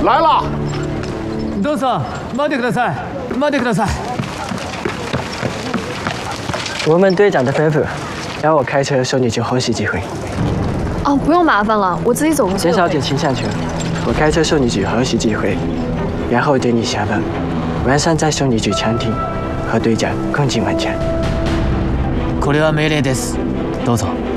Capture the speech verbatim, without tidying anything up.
来了。 どうぞ，待ってください，待ってください。 我们队长的吩咐，让我开车送你去后续集会。 哦，不用麻烦了，我自己走过去。 简小姐，请上车，我开车送你去后续集会，然后等你下班，晚上再送你去餐厅，和队长共进晚餐。 これは命令です。どうぞ。